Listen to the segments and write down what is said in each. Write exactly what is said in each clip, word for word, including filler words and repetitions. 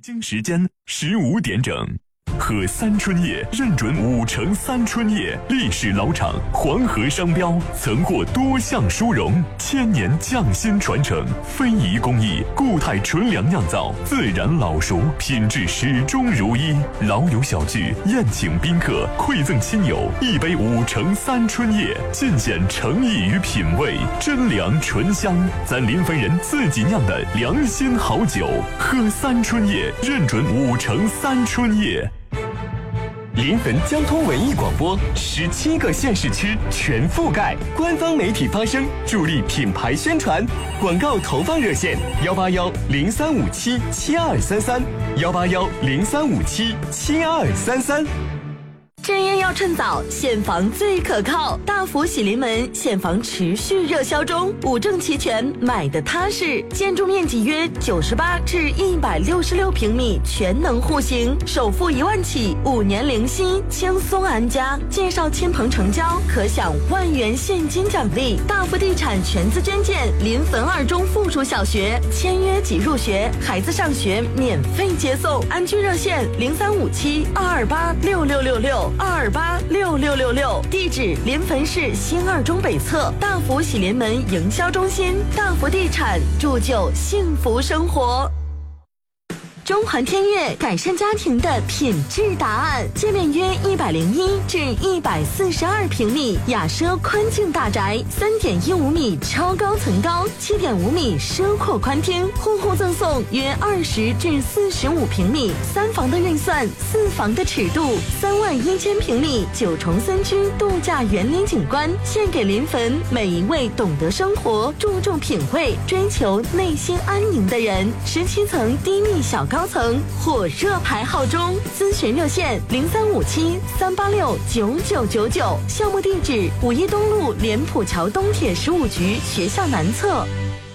京时间十五点整。喝三春叶认准五成三春叶，历史老厂，黄河商标，曾获多项殊荣，千年匠心传承，非遗工艺，固态纯粮酿造，自然老熟，品质始终如一。老友小聚，宴请宾客，馈赠亲友，一杯五成三春叶，尽显诚意与品味，真粮醇香，咱临汾人自己酿的良心好酒。喝三春叶认准五成三春叶。 临汾交通文艺广播，十七个县市区全覆盖，官方媒体发声，助力品牌宣传。广告投放热线：幺八幺零三五七七二三三，幺八幺零三五七七二三三。 正业要趁早，现房最可靠。大福喜临门，现房持续热销中，五证齐全，买的踏实。建筑面积约九十八至一百六十六平米，全能户型，首付一万起，五年零息，轻松安家。介绍亲朋成交，可享万元现金奖励。大福地产全资捐建临汾二中附属小学，签约即入学，孩子上学免费接送。安居热线零三五七二二八六六六六。二二八六六六六，地址临汾市新二中北侧大福喜临门营销中心。大福地产铸就幸福生活。中环天悦改善家庭的品质答案，界面约一百零一至一百四十二平米，雅奢宽净大宅，三点一五米超高层高，七点五米奢阔宽厅，户户赠送约二十至四十五平米，三房的预算，四房的尺度，三万一千平米九重森区度假园林景观，献给临汾每一位懂得生活、注重品味、追求内心安宁的人。十七层低密小高层火热排号中，咨询热线零三五七三八六九九九九，项目地址五一东路莲浦桥东铁十五局学校南侧。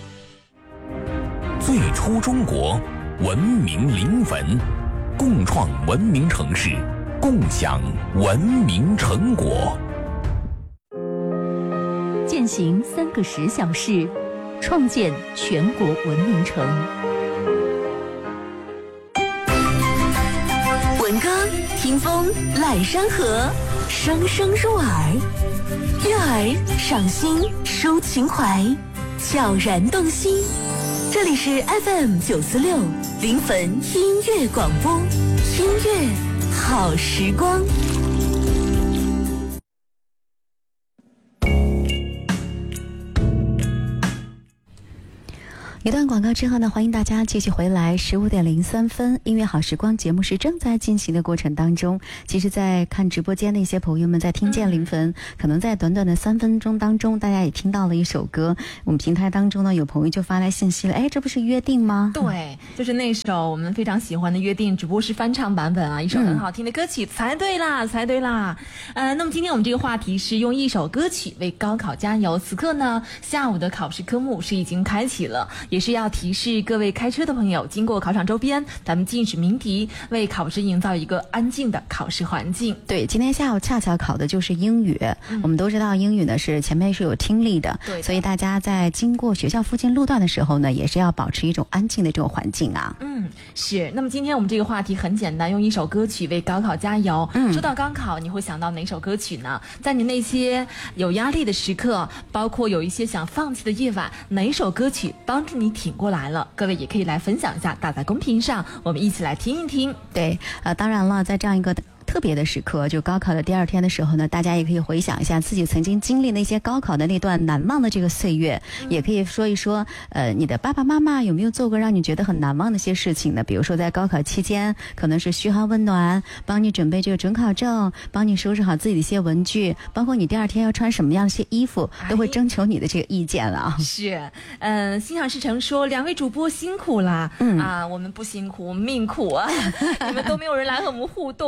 最初中国，文明临汾，共创文明城市，共享文明成果。 践行三个十小时，创建全国文明城。 闻歌听风揽山河，声声入耳，悦耳赏心抒情怀，悄然动心。这里是 F M 九四六临汾音乐广播，音乐好时光。 一段广告之后呢，欢迎大家继续回来。十五点零三分，音乐好时光节目是正在进行的过程当中。其实在看直播间的一些朋友们在听见临汾、嗯、可能在短短的三分钟当中，大家也听到了一首歌。我们平台当中呢，有朋友就发来信息了，哎，这不是约定吗？ 对，就是那首我们非常喜欢的约定，只不过是翻唱版本啊，一首很好听的歌曲、嗯、猜对啦猜对啦。呃，那么今天我们这个话题是用一首歌曲为高考加油。此刻呢，下午的考试科目是已经开启了，也是要提示各位开车的朋友，经过考场周边，咱们禁止鸣笛，为考试营造一个安静的考试环境。 对，今天下午恰巧考的就是英语、嗯、我们都知道英语呢是前面是有听力的，对的，所以大家在经过学校附近路段的时候呢，也是要保持一种安静的这种环境啊。 嗯，是。那么今天我们这个话题很简单，用一首歌曲为高考加油。嗯，说到高考，你会想到哪首歌曲呢？在你那些有压力的时刻，包括有一些想放弃的夜晚，哪首歌曲帮助你挺过来了？各位也可以来分享一下，打在公屏上，我们一起来听一听。 对，呃，当然了，在这样一个特别的时刻，就高考的第二天的时候呢，大家也可以回想一下自己曾经经历那些高考的那段难忘的这个岁月、嗯、也可以说一说呃，你的爸爸妈妈有没有做过让你觉得很难忘的一些事情呢？比如说在高考期间可能是嘘寒问暖，帮你准备这个准考证，帮你收拾好自己的一些文具，包括你第二天要穿什么样的一些衣服、哎、都会征求你的这个意见了。 是，呃，心想事成说两位主播辛苦啦。嗯啊，我们不辛苦，我们命苦啊你们都没有人来和我们互动，我们俩就很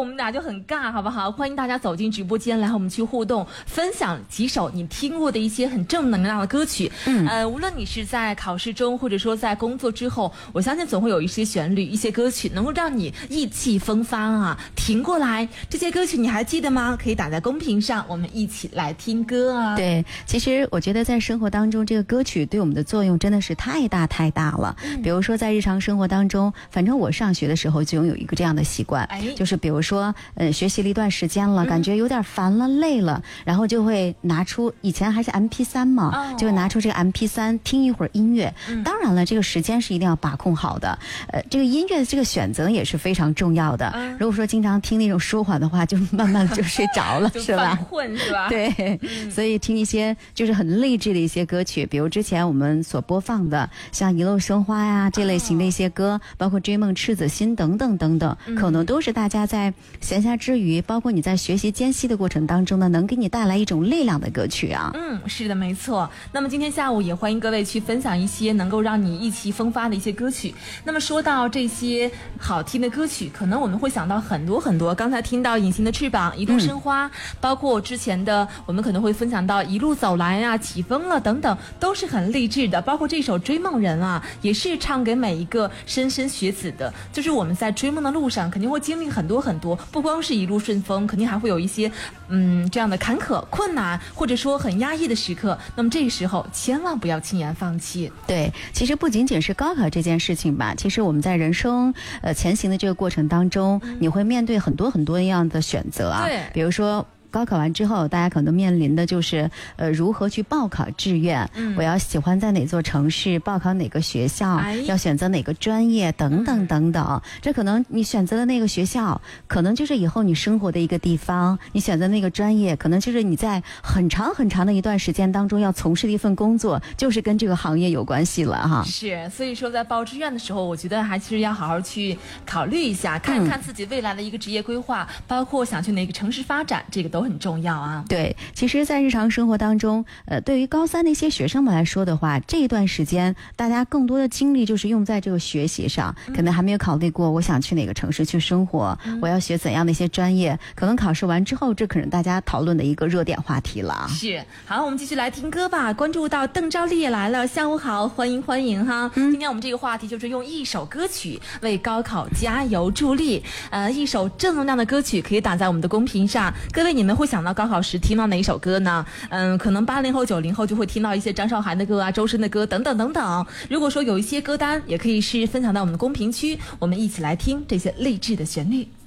很尬，好不好？欢迎大家走进直播间来和我们去互动，分享几首你听过的一些很正能量的歌曲。嗯，呃，无论你是在考试中，或者说在工作之后，我相信总会有一些旋律、一些歌曲能够让你意气风发啊，停过来。这些歌曲你还记得吗？可以打在公屏上，我们一起来听歌啊。 对，其实我觉得在生活当中，这个歌曲对我们的作用真的是太大太大了。嗯、比如说在日常生活当中，反正我上学的时候就拥有一个这样的习惯，哎、就是比如说，呃，学习了一段时间了，嗯、感觉有点烦了、累了，然后就会拿出以前还是 M P 三 嘛，哦、就会拿出这个 M P 三听一会儿音乐。嗯、当然了，这个时间是一定要把控好的。呃，这个音乐的这个选择也是非常重要的。嗯、如果说经常听那种舒缓的话，就慢慢的就睡着了，是吧？ 混是吧？ 对，嗯、所以听一些就是很励志的一些歌曲，比如之前我们所播放的像《一路生花》呀这类型的一些歌，哦、包括《追梦赤子心》等等等等，嗯、可能都是大家在闲暇之余，包括你在学习间隙的过程当中呢，能给你带来一种力量的歌曲啊。 嗯，是的，没错。那么今天下午也欢迎各位去分享一些能够让你意气风发的一些歌曲。那么说到这些好听的歌曲，可能我们会想到很多很多。刚才听到《隐形的翅膀》《一路生花》，嗯、包括之前的我们可能会分享到《一路走来》啊、《起风了》等等，都是很励志的。包括这首《追梦人》啊，也是唱给每一个莘莘学子的。就是我们在追梦的路上，肯定会经历很多很多，不光是一路顺风，肯定还会有一些嗯这样的坎坷、困难，或者说很压抑的时刻。那么这个时候，千万不要轻言放弃。 对，其实不仅仅是高考这件事情吧，其实我们在人生呃前行的这个过程当中，嗯、你会面对很多很多样的选择啊， 对， 比如说。高考完之后，大家可能面临的就是呃如何去报考志愿，嗯、我要喜欢在哪座城市，报考哪个学校，哎、要选择哪个专业等等等等。嗯、这可能你选择的那个学校，可能就是以后你生活的一个地方；你选择那个专业，可能就是你在很长很长的一段时间当中要从事的一份工作，就是跟这个行业有关系了哈。 是，所以说在报志愿的时候，我觉得还是要好好去考虑一下，看看自己未来的一个职业规划，嗯、包括想去哪个城市发展，这个都。都很重要啊。 对，其实在日常生活当中，呃，对于高三的一些学生们来说的话，这一段时间大家更多的精力就是用在这个学习上，嗯、可能还没有考虑过我想去哪个城市去生活，嗯、我要学怎样的一些专业，可能考试完之后，这可能大家讨论的一个热点话题了。 是，好，我们继续来听歌吧。关注到邓昭丽也来了，下午好，欢迎欢迎哈。嗯、今天我们这个话题就是用一首歌曲为高考加油助力，呃，一首正能量的歌曲可以打在我们的公屏上。各位，你们会想到高考时听到哪一首歌呢？嗯，可能八零后、九零后就会听到一些张韶涵的歌啊、周深的歌等等等等。如果说有一些歌单，也可以是分享到我们的公屏区，我们一起来听这些励志的旋律。